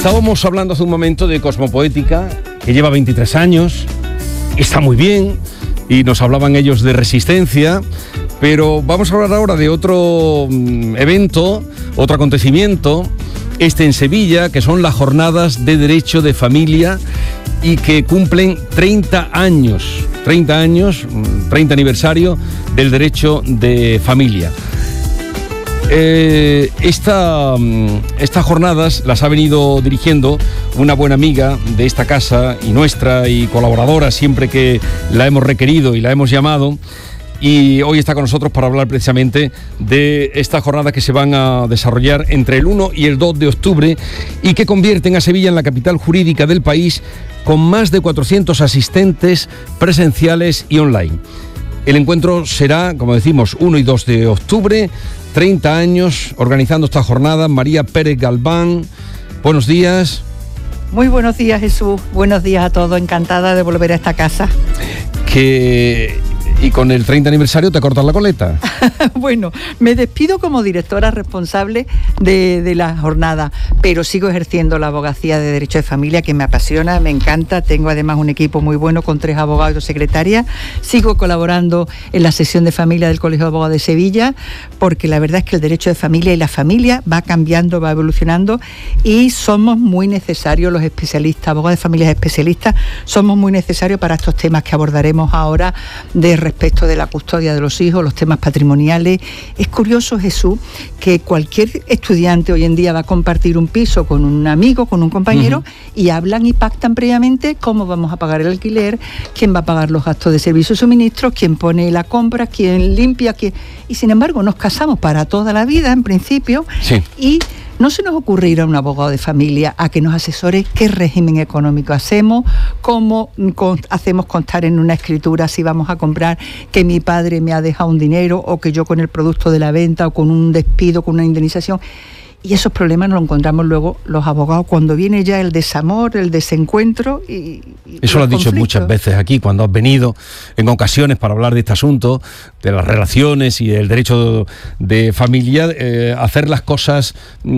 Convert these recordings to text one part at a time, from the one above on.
Estábamos hablando hace un momento de Cosmopoética, que lleva 23 años, está muy bien, y nos hablaban ellos de resistencia, pero vamos a hablar ahora de otro evento, otro acontecimiento, en Sevilla, que son las Jornadas de Derecho de Familia y que cumplen 30 años, 30 aniversario del derecho de familia. Estas jornadas las ha venido dirigiendo una buena amiga de esta casa y nuestra y colaboradora siempre que la hemos requerido y la hemos llamado, y hoy está con nosotros para hablar precisamente de estas jornadas que se van a desarrollar entre el 1 y el 2 de octubre y que convierten a Sevilla en la capital jurídica del país, con más de 400 asistentes presenciales y online. El encuentro será, como decimos, 1 y 2 de octubre, 30 años organizando esta jornada. María Pérez Galván, buenos días. Muy buenos días, Jesús. Buenos días a todos. Encantada de volver a esta casa. Y con el 30 aniversario te cortas la coleta. Bueno, me despido como directora responsable de la jornada, pero sigo ejerciendo la abogacía de Derecho de Familia, que me apasiona, me encanta. Tengo además un equipo muy bueno con 3 abogados y 2 secretarias. Sigo colaborando en la sesión de familia del Colegio de Abogados de Sevilla, porque la verdad es que el derecho de familia y la familia va cambiando, va evolucionando, y somos muy necesarios los especialistas, abogados de familias especialistas, somos muy necesarios para estos temas que abordaremos ahora respecto de la custodia de los hijos, los temas patrimoniales. Es curioso, Jesús, que cualquier estudiante hoy en día va a compartir un piso con un amigo, con un compañero, y hablan y pactan previamente cómo vamos a pagar el alquiler, quién va a pagar los gastos de servicio y suministros, quién pone la compra, quién limpia, y sin embargo nos casamos para toda la vida en principio. Sí. Y no se nos ocurre ir a un abogado de familia a que nos asesore qué régimen económico hacemos, cómo hacemos constar en una escritura si vamos a comprar que mi padre me ha dejado un dinero, o que yo con el producto de la venta, o con un despido, con una indemnización. Y esos problemas nos los encontramos luego los abogados cuando viene ya el desamor, el desencuentro y eso lo has dicho muchas veces aquí cuando has venido en ocasiones para hablar de este asunto, de las relaciones y el derecho de familia, hacer las cosas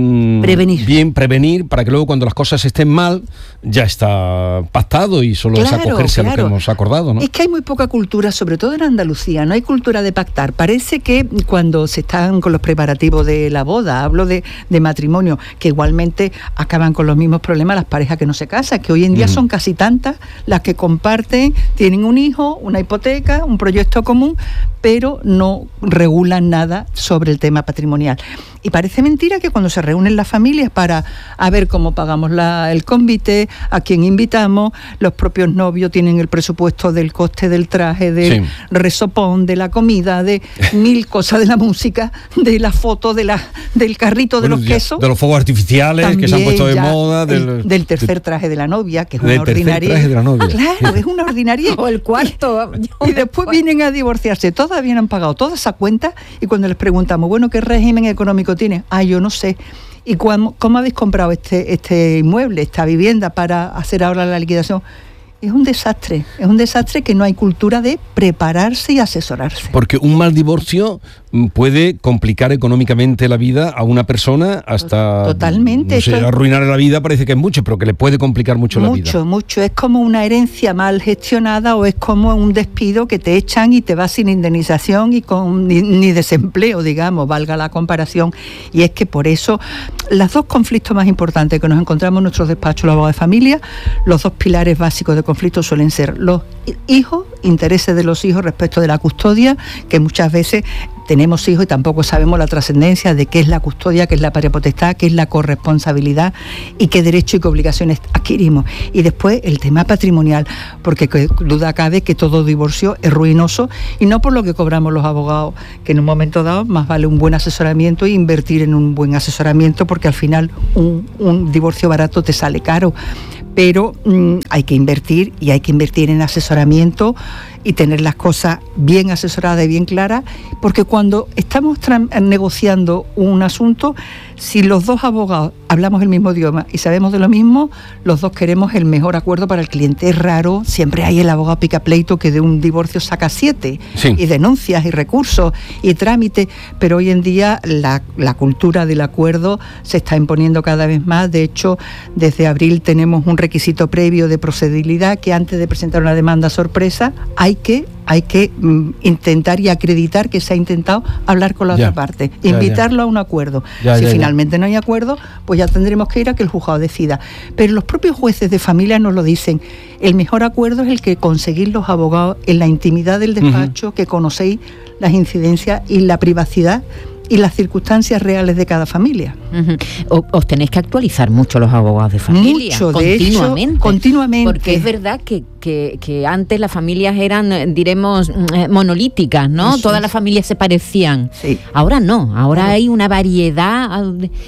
prevenir, para que luego cuando las cosas estén mal ya está pactado y solo es acogerse a lo que hemos acordado, ¿no? Es que hay muy poca cultura, sobre todo en Andalucía, no hay cultura de pactar. Parece que cuando se están con los preparativos de la boda, hablo de matrimonio, que igualmente acaban con los mismos problemas las parejas que no se casan, que hoy en día son casi tantas las que comparten, tienen un hijo, una hipoteca, un proyecto común, pero no regulan nada sobre el tema patrimonial. Y parece mentira que cuando se reúnen las familias para a ver cómo pagamos el convite, a quién invitamos, los propios novios tienen el presupuesto del coste del traje, del resopón, de la comida, de 1000 cosas, de la música, de la foto, del carrito de los quesos. De los fuegos artificiales también, que se han puesto de moda. Del tercer traje de la novia, que es una ordinaria. Traje de la novia. Claro, es una ordinaria. O el cuarto. Y después vienen a divorciarse. Todavía han pagado toda esa cuenta, y cuando les preguntamos, bueno, ¿qué régimen económico tiene? Yo no sé. ¿Y cómo habéis comprado este inmueble, esta vivienda, para hacer ahora la liquidación? Es un desastre que no hay cultura de prepararse y asesorarse. Porque un mal divorcio puede complicar económicamente la vida a una persona hasta... Totalmente. No sé, arruinar la vida parece que es mucho, pero que le puede complicar mucho la vida. Mucho. Es como una herencia mal gestionada, o es como un despido que te echan y te vas sin indemnización y ni desempleo, digamos, valga la comparación. Y es que por eso los 2 conflictos más importantes que nos encontramos en nuestros despachos, los abogados de familia, los 2 pilares básicos de conflicto suelen ser los hijos, intereses de los hijos respecto de la custodia, que muchas veces tenemos hijos y tampoco sabemos la trascendencia de qué es la custodia, qué es la patria potestad, qué es la corresponsabilidad y qué derechos y qué obligaciones adquirimos. Y después el tema patrimonial, porque duda cabe que todo divorcio es ruinoso, y no por lo que cobramos los abogados, que en un momento dado más vale un buen asesoramiento e invertir en un buen asesoramiento, porque al final un divorcio barato te sale caro. Pero hay que invertir, y hay que invertir en asesoramiento y tener las cosas bien asesoradas y bien claras, porque cuando estamos negociando un asunto, si los dos abogados hablamos el mismo idioma y sabemos de lo mismo, los dos queremos el mejor acuerdo para el cliente. Es raro, siempre hay el abogado pica pleito que de un divorcio saca 7, sí, y denuncias y recursos y trámites, pero hoy en día la cultura del acuerdo se está imponiendo cada vez más. De hecho, desde abril tenemos un requisito previo de procedibilidad, que antes de presentar una demanda sorpresa hay que intentar y acreditar que se ha intentado hablar con la otra parte, invitarlo a un acuerdo. Si finalmente no hay acuerdo, pues ya tendremos que ir a que el juzgado decida. Pero los propios jueces de familia nos lo dicen, el mejor acuerdo es el que conseguís los abogados en la intimidad del despacho, que conocéis las incidencias y la privacidad y las circunstancias reales de cada familia. Os tenéis que actualizar mucho los abogados de familia. Mucho, continuamente. De hecho, continuamente. Porque es verdad que antes las familias eran, diremos, monolíticas, ¿no? Sí. Todas las familias se parecían. Sí. Ahora no, ahora hay una variedad.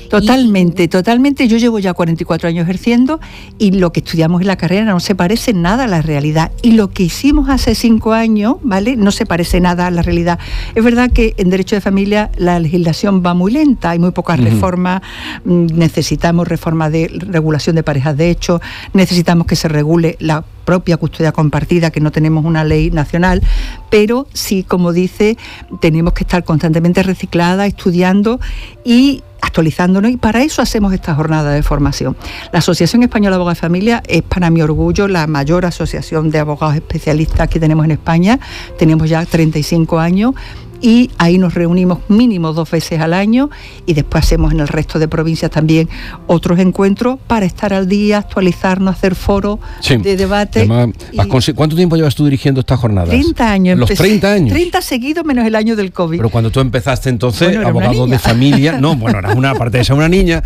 Totalmente. Yo llevo ya 44 años ejerciendo y lo que estudiamos en la carrera no se parece nada a la realidad. Y lo que hicimos hace 5 años, ¿vale?, no se parece nada a la realidad. Es verdad que en derecho de familia la legislación va muy lenta, hay muy pocas reformas, necesitamos reforma de regulación de parejas de hecho, necesitamos que se regule la propia custodia compartida, que no tenemos una ley nacional, pero sí, como dice, tenemos que estar constantemente reciclada, estudiando y actualizándonos, y para eso hacemos esta jornada de formación. La Asociación Española de Abogados de Familia es, para mi orgullo, la mayor asociación de abogados especialistas que tenemos en España. Tenemos ya 35 años y ahí nos reunimos mínimo 2 veces al año, y después hacemos en el resto de provincias también otros encuentros para estar al día, actualizarnos, hacer foros de debate. Además, ¿cuánto tiempo llevas tú dirigiendo estas jornadas? 30 años. ¿Los 30 años? 30 seguidos menos el año del COVID. Pero cuando tú empezaste entonces, abogado de familia, eras una parte de ser una niña,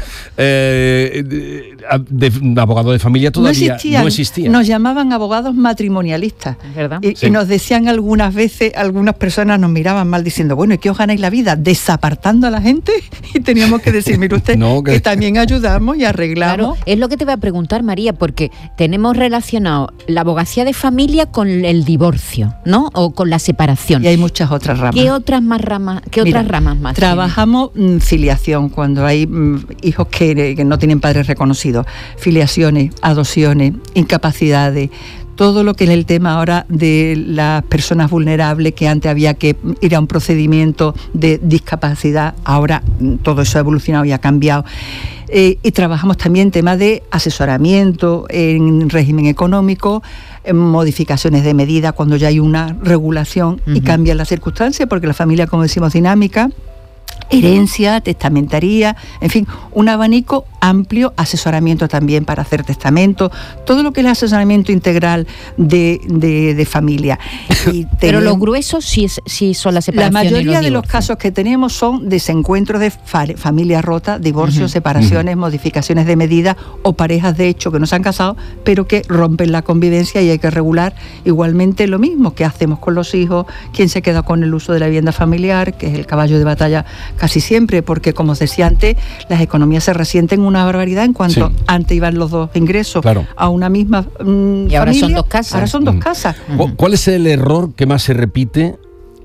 abogado de familia todavía no existía. Nos llamaban abogados matrimonialistas, ¿verdad? Y nos decían algunas veces, algunas personas nos miraban mal diciendo, bueno, ¿y qué os ganáis la vida? ¿Desapartando a la gente? Y teníamos que decir, mire usted, que también ayudamos y arreglamos. Claro, es lo que te voy a preguntar, María, porque tenemos relacionado la abogacía de familia con el divorcio, ¿no? O con la separación. Y hay muchas otras ramas. ¿Qué otras ramas más? Trabajamos filiación, cuando hay hijos que no tienen padres reconocidos, filiaciones, adopciones, incapacidades, todo lo que es el tema ahora de las personas vulnerables, que antes había que ir a un procedimiento de discapacidad, ahora todo eso ha evolucionado y ha cambiado. Y trabajamos también temas de asesoramiento en régimen económico, en modificaciones de medida cuando ya hay una regulación y cambian las circunstancias, porque la familia, como decimos, dinámica, herencia, testamentaría, en fin, un abanico amplio, asesoramiento también para hacer testamento, todo lo que es el asesoramiento integral de familia. Pero lo grueso sí son las separaciones. La mayoría de los casos que tenemos son desencuentros de familias rotas, divorcios, separaciones, modificaciones de medida, o parejas de hecho que no se han casado, pero que rompen la convivencia y hay que regular. Igualmente lo mismo que hacemos con los hijos, quién se queda con el uso de la vivienda familiar, que es el caballo de batalla casi siempre, porque como os decía antes, las economías se resienten una barbaridad en cuanto antes iban los dos ingresos a una misma familia. Y ahora son 2 casas. Ahora son 2 casas. ¿Cuál es el error que más se repite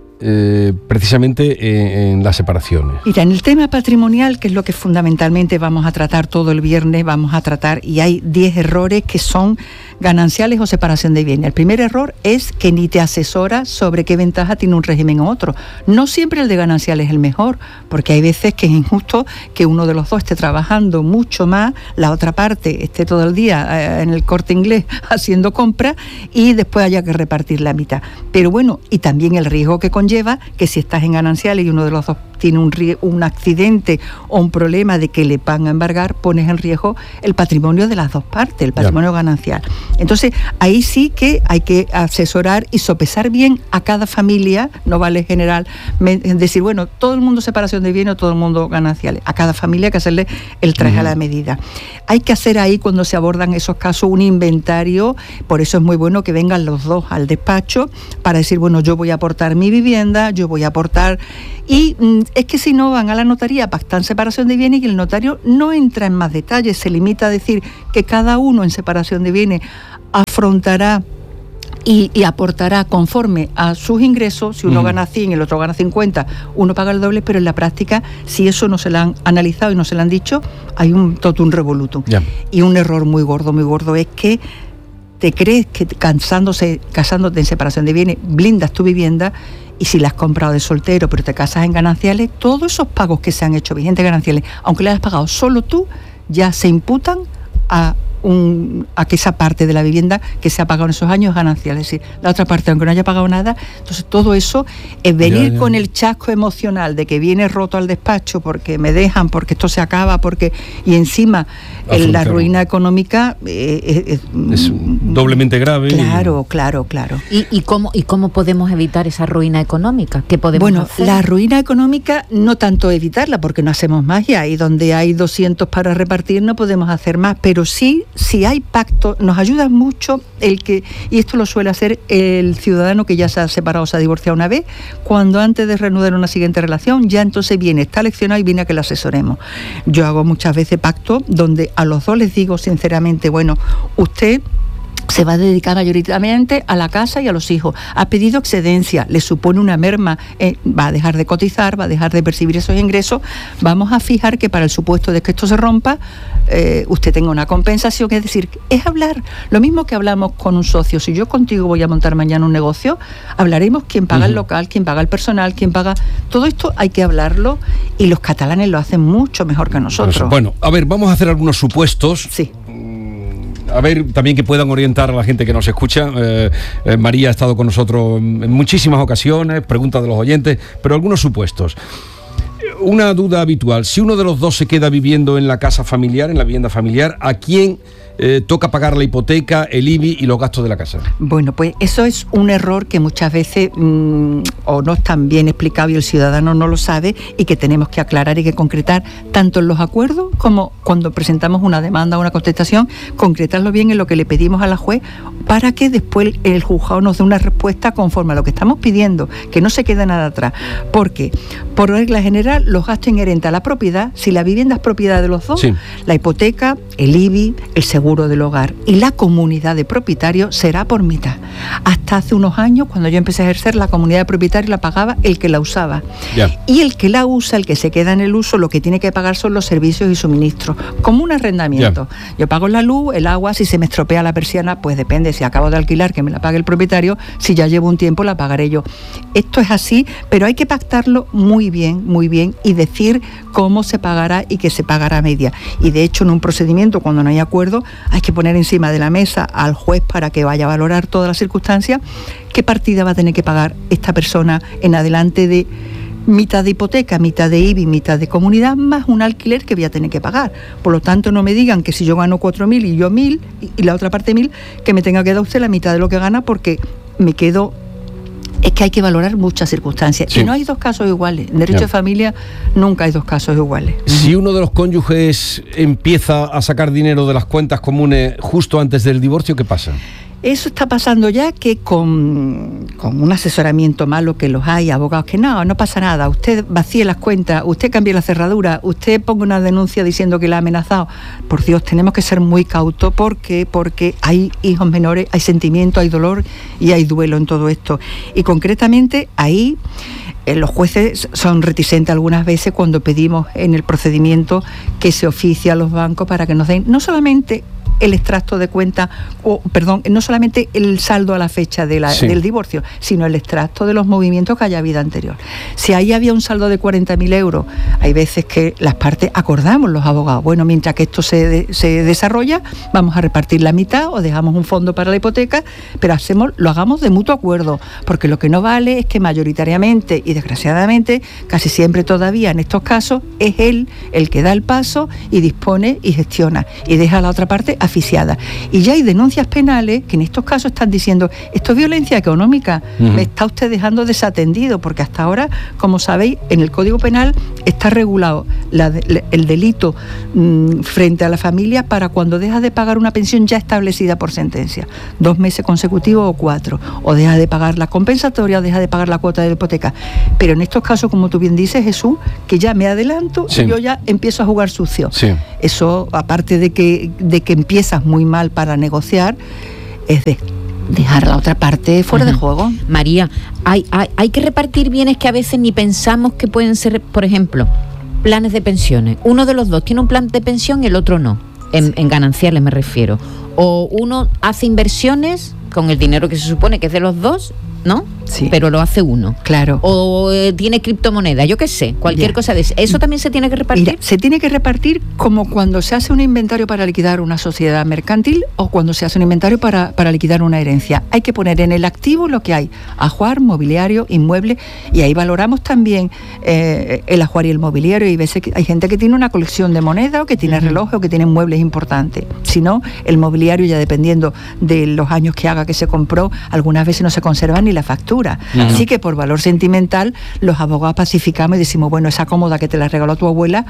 precisamente en las separaciones? Mira, en el tema patrimonial, que es lo que fundamentalmente vamos a tratar todo el viernes, y hay 10 errores que son gananciales o separación de bienes. El primer error es que ni te asesora sobre qué ventaja tiene un régimen u otro. No siempre el de ganancial es el mejor, porque hay veces que es injusto que uno de los dos esté trabajando mucho más, la otra parte esté todo el día en el Corte Inglés haciendo compras y después haya que repartir la mitad. Pero bueno, y también el riesgo que conlleva que si estás en gananciales y uno de los dos tiene un accidente o un problema de que le van a embargar, pones en riesgo el patrimonio de las dos partes, el patrimonio ganancial. Entonces, ahí sí que hay que asesorar y sopesar bien a cada familia, no vale general decir, bueno, todo el mundo separación de bienes o todo el mundo gananciales. A cada familia hay que hacerle el traje a la medida. Hay que hacer ahí, cuando se abordan esos casos, un inventario. Por eso es muy bueno que vengan los dos al despacho para decir, bueno, yo voy a aportar mi vivienda, yo voy a aportar... Y es que si no van a la notaría, pactan separación de bienes y el notario no entra en más detalles, se limita a decir que cada uno en separación de bienes afrontará y aportará conforme a sus ingresos. Si uno gana 100 y el otro gana 50, uno paga el doble, pero en la práctica, si eso no se lo han analizado y no se lo han dicho, hay un totum revolutum. Y un error muy gordo es que te crees que casándote en separación de bienes blindas tu vivienda, y si la has comprado de soltero pero te casas en gananciales, todos esos pagos que se han hecho vigentes gananciales, aunque le hayas pagado solo tú, ya se imputan a que esa parte de la vivienda que se ha pagado en esos años es ganancial. Es decir, la otra parte, aunque no haya pagado nada, entonces todo eso es venir con el chasco emocional de que viene roto al despacho porque me dejan, porque esto se acaba, y encima la ruina económica es doblemente grave. Claro. ¿Y cómo podemos evitar esa ruina económica? ¿Qué podemos hacer? La ruina económica no tanto evitarla, porque no hacemos magia, y donde hay 200 para repartir no podemos hacer más, pero sí, si hay pacto, nos ayuda mucho y esto lo suele hacer el ciudadano que ya se ha separado o se ha divorciado una vez, cuando antes de reanudar una siguiente relación, ya entonces está leccionado y viene a que le asesoremos. Yo hago muchas veces pacto donde a los dos les digo sinceramente, usted se va a dedicar mayoritariamente a la casa y a los hijos. Ha pedido excedencia, le supone una merma, va a dejar de cotizar, va a dejar de percibir esos ingresos. Vamos a fijar que para el supuesto de que esto se rompa, usted tenga una compensación. Es decir, es hablar lo mismo que hablamos con un socio. Si yo contigo voy a montar mañana un negocio, hablaremos quién paga el local, quién paga el personal, quién paga... Todo esto hay que hablarlo, y los catalanes lo hacen mucho mejor que nosotros. Bueno, a ver, vamos a hacer algunos supuestos. Sí. A ver, también que puedan orientar a la gente que nos escucha. María ha estado con nosotros en muchísimas ocasiones, preguntas de los oyentes, pero algunos supuestos. Una duda habitual: si uno de los dos se queda viviendo en la casa familiar, en la vivienda familiar, ¿a quién toca pagar la hipoteca, el IBI y los gastos de la casa? Bueno, pues eso es un error que muchas veces o no es tan bien explicado y el ciudadano no lo sabe, y que tenemos que aclarar y que concretar tanto en los acuerdos como cuando presentamos una demanda o una contestación, concretarlo bien en lo que le pedimos a la juez, para que después el juzgado nos dé una respuesta conforme a lo que estamos pidiendo, que no se quede nada atrás. Porque, por regla general, los gastos inherentes a la propiedad, si la vivienda es propiedad de los dos, la hipoteca, el IBI, el seguro del hogar y la comunidad de propietarios será por mitad. Hasta hace unos años, cuando yo empecé a ejercer, la comunidad de propietarios la pagaba el que la usaba. Y el que la usa, el que se queda en el uso, lo que tiene que pagar son los servicios y suministros, como un arrendamiento. Yo pago la luz, el agua. Si se me estropea la persiana, pues depende, si acabo de alquilar, que me la pague el propietario; si ya llevo un tiempo, la pagaré yo. Esto es así, pero hay que pactarlo muy bien, y decir cómo se pagará y que se pagará a media. Y de hecho, en un procedimiento, cuando no hay acuerdo, hay que poner encima de la mesa al juez para que vaya a valorar todas las circunstancias, qué partida va a tener que pagar esta persona en adelante de mitad de hipoteca, mitad de IBI, mitad de comunidad, más un alquiler que voy a tener que pagar. Por lo tanto, no me digan que si yo gano 4.000 y yo 1.000 y la otra parte 1.000, que me tenga que dar usted la mitad de lo que gana, porque me quedo... Es que hay que valorar muchas circunstancias. Y no hay dos casos iguales. En derecho de familia nunca hay dos casos iguales. Si uno de los cónyuges empieza a sacar dinero de las cuentas comunes justo antes del divorcio, ¿qué pasa? Eso está pasando ya, que con un asesoramiento malo, que los hay, abogados que no pasa nada, usted vacíe las cuentas, usted cambie la cerradura, usted ponga una denuncia diciendo que la ha amenazado. Por Dios, tenemos que ser muy cautos, porque hay hijos menores, hay sentimiento, hay dolor y hay duelo en todo esto. Y concretamente ahí los jueces son reticentes algunas veces cuando pedimos en el procedimiento que se oficie a los bancos para que nos den no solamente el extracto de cuenta, no solamente el saldo a la fecha del divorcio, sino el extracto de los movimientos que haya habido anterior. Si ahí había un saldo de 40.000 euros, hay veces que las partes acordamos, los abogados, bueno, mientras que esto se desarrolla, vamos a repartir la mitad o dejamos un fondo para la hipoteca, pero lo hagamos de mutuo acuerdo, porque lo que no vale es que mayoritariamente y desgraciadamente, casi siempre todavía en estos casos, es él el que da el paso y dispone y gestiona y deja a la otra parte asfixiada. Y ya hay denuncias penales que en estos casos están diciendo: esto es violencia económica, me está usted dejando desatendido, porque hasta ahora, como sabéis, en el Código Penal está regulado el delito frente a la familia para cuando deja de pagar una pensión ya establecida por sentencia, 2 meses consecutivos o 4, o deja de pagar la compensatoria o deja de pagar la cuota de la hipoteca. Pero en estos casos, como tú bien dices, Jesús, que ya me adelanto y yo ya empiezo a jugar sucio. Eso, aparte de que empiezas muy mal para negociar, es dejar la otra parte fuera de juego. María, hay que repartir bienes que a veces ni pensamos que pueden ser, por ejemplo, planes de pensiones. Uno de los dos tiene un plan de pensión y el otro no, en gananciales me refiero. O uno hace inversiones con el dinero que se supone que es de los dos, ¿no? Sí. Pero lo hace uno. Claro. O tiene criptomonedas, yo qué sé, cualquier cosa de eso. ¿Eso también se tiene que repartir? Mira, se tiene que repartir como cuando se hace un inventario para liquidar una sociedad mercantil o cuando se hace un inventario para liquidar una herencia. Hay que poner en el activo lo que hay, ajuar, mobiliario, inmueble, y ahí valoramos también el ajuar y el mobiliario, y veces que hay gente que tiene una colección de moneda o que tiene relojes o que tiene muebles importantes. Si no, el mobiliario, ya dependiendo de los años que haga que se compró, algunas veces no se conserva ni la factura. Así que por valor sentimental los abogados pacificamos y decimos, bueno, esa cómoda que te la regaló tu abuela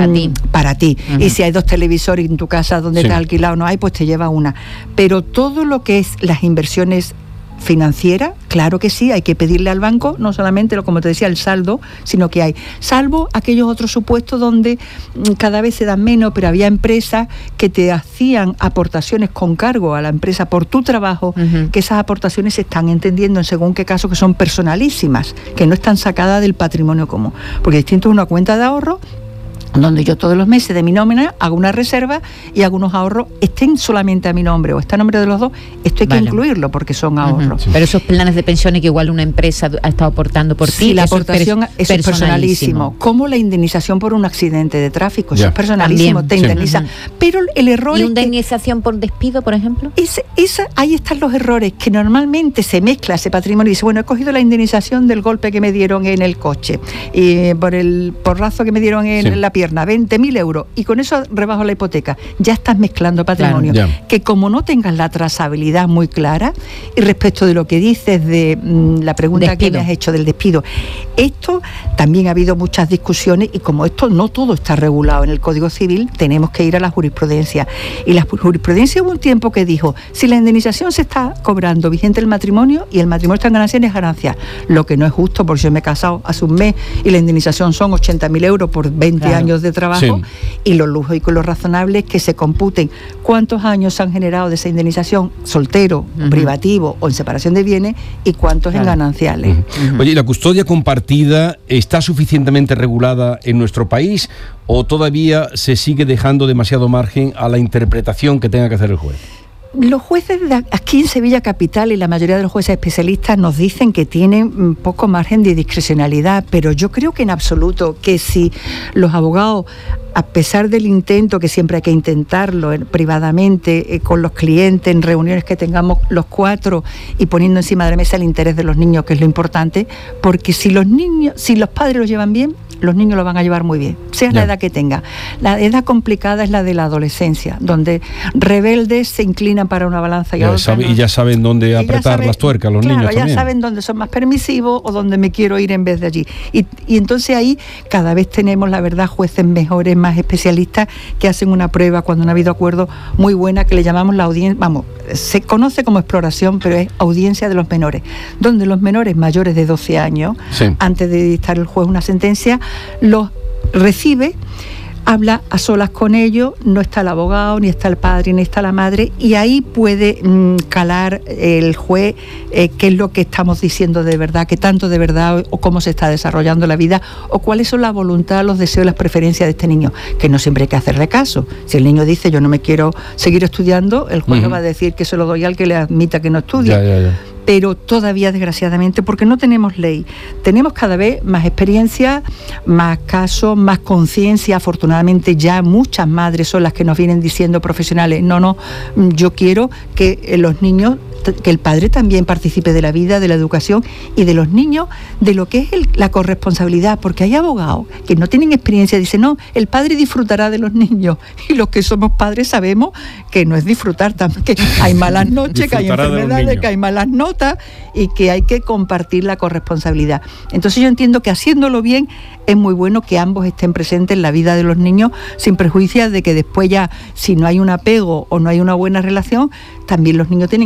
para ti. Y si hay 2 televisores en tu casa donde te has alquilado no hay, pues te lleva una. Pero todo lo que es las inversiones financiera, claro que sí, hay que pedirle al banco no solamente, como te decía, el saldo, sino que hay, salvo aquellos otros supuestos donde cada vez se dan menos, pero había empresas que te hacían aportaciones con cargo a la empresa por tu trabajo, que esas aportaciones se están entendiendo en según qué caso que son personalísimas, que no están sacadas del patrimonio común, porque distinto es una cuenta de ahorro donde yo todos los meses de mi nómina hago una reserva y hago unos ahorros, estén solamente a mi nombre o está a nombre de los dos, esto hay que incluirlo porque son ahorros. Pero esos planes de pensiones que igual una empresa ha estado aportando por ti, la aportación es personalísimo. Como la indemnización por un accidente de tráfico, eso es personalísimo, te indemniza. Pero el error ¿Y indemnización por despido, por ejemplo? Ahí están los errores, que normalmente se mezcla ese patrimonio y dice, bueno, he cogido la indemnización del golpe que me dieron en el coche y por el porrazo que me dieron en la pierna, 20.000 euros, y con eso rebajo la hipoteca. Ya estás mezclando patrimonio. Claro, que como no tengas la trazabilidad muy clara, y respecto de lo que dices de la pregunta que me has hecho del despido, esto también ha habido muchas discusiones, y como esto no todo está regulado en el Código Civil, tenemos que ir a la jurisprudencia. Y la jurisprudencia hubo un tiempo que dijo, si la indemnización se está cobrando vigente el matrimonio y el matrimonio está en ganancias, es ganancia. Lo que no es justo, porque yo me he casado hace un mes y la indemnización son 80.000 euros por 20 años de trabajo, y lo lógico y lo razonable es que se computen cuántos años se han generado de esa indemnización, soltero, privativo o en separación de bienes, y cuántos en gananciales. Oye, ¿y la custodia compartida está suficientemente regulada en nuestro país o todavía se sigue dejando demasiado margen a la interpretación que tenga que hacer el juez? Los jueces de aquí en Sevilla Capital y la mayoría de los jueces especialistas nos dicen que tienen poco margen de discrecionalidad, pero yo creo que en absoluto, que si los abogados, a pesar del intento, que siempre hay que intentarlo privadamente, con los clientes, en reuniones que tengamos los 4 y poniendo encima de la mesa el interés de los niños, que es lo importante, porque si los padres los llevan bien, los niños lo van a llevar muy bien, sea la edad que tenga. La edad complicada es la de la adolescencia, donde rebeldes se inclinan para una balanza y otra. Y ya saben dónde apretar las tuercas los niños también. Ya saben dónde son más permisivos o dónde me quiero ir en vez de allí. Y entonces ahí cada vez tenemos, la verdad, jueces mejores, más especialistas, que hacen una prueba cuando no ha habido acuerdo muy buena, que le llamamos la audiencia, se conoce como exploración, pero es audiencia de los menores, donde los menores mayores de 12 años, antes de dictar el juez una sentencia, los recibe, habla a solas con ellos, no está el abogado, ni está el padre, ni está la madre, y ahí puede calar el juez qué es lo que estamos diciendo de verdad, qué tanto de verdad, o cómo se está desarrollando la vida, o cuáles son la voluntad, los deseos, las preferencias de este niño, que no siempre hay que hacerle caso. Si el niño dice yo no me quiero seguir estudiando, el juez no va a decir que se lo doy al que le admita que no estudia. Pero todavía, desgraciadamente, porque no tenemos ley, tenemos cada vez más experiencia, más casos, más conciencia. Afortunadamente ya muchas madres son las que nos vienen diciendo, profesionales, no, yo quiero que los niños, que el padre también participe de la vida, de la educación y de los niños, de lo que es la corresponsabilidad, porque hay abogados que no tienen experiencia, dicen, no, el padre disfrutará de los niños, y los que somos padres sabemos que no es disfrutar, que hay malas noches, que hay enfermedades, que hay malas notas, y que hay que compartir la corresponsabilidad. Entonces yo entiendo que haciéndolo bien es muy bueno que ambos estén presentes en la vida de los niños, sin perjuicio de que después ya, si no hay un apego o no hay una buena relación, también los niños tienen algo que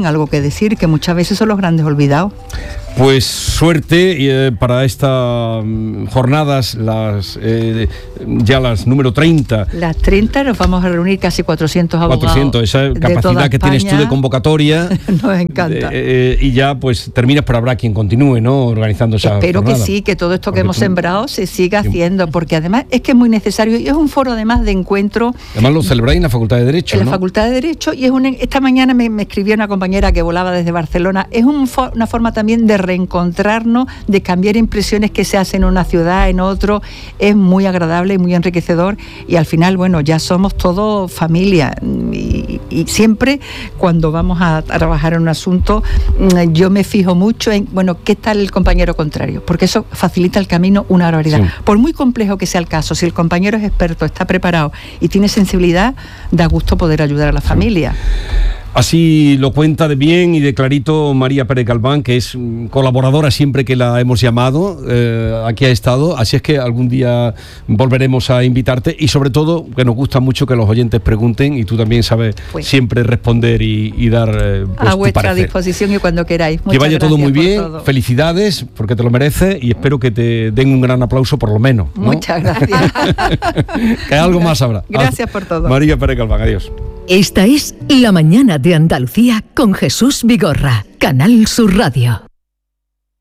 decir, que muchas veces son los grandes olvidados. Pues suerte para estas jornadas, ya las número 30. Las 30 nos vamos a reunir casi 400 abogados. 400, esa capacidad que tienes tú de convocatoria. Nos encanta. Y ya pues terminas, pero habrá quien continúe, ¿no? Organizando esa Espero jornada. que sí, que todo esto que hemos sembrado se siga haciendo, porque además es que es muy necesario y es un foro además de encuentro. Además lo celebráis en la Facultad de Derecho, En la Facultad de Derecho, y esta mañana me escribió una compañera que volaba desde Barcelona. Es una forma también de reencontrarnos, de cambiar impresiones que se hacen en una ciudad, en otro. Es muy agradable y muy enriquecedor, y al final, bueno, ya somos todos familia, y siempre cuando vamos a trabajar en un asunto, yo me fijo mucho en, bueno, ¿qué tal el compañero contrario? Porque eso facilita el camino una barbaridad. Sí. Por muy complejo que sea el caso, si el compañero es experto, está preparado y tiene sensibilidad, da gusto poder ayudar a la familia. Así lo cuenta de bien y de clarito María Pérez Galván, que es colaboradora siempre que la hemos llamado, aquí ha estado, así es que algún día volveremos a invitarte, y sobre todo que nos gusta mucho que los oyentes pregunten, y tú también sabes siempre responder y dar pues, a vuestra disposición y cuando queráis. Que vaya todo muy bien, felicidades, porque te lo mereces, y espero que te den un gran aplauso por lo menos, ¿no? Muchas gracias. Que algo más habrá. Gracias por todo. María Pérez Galván, adiós. Esta es La Mañana de Andalucía con Jesús Vigorra, Canal Sur Radio.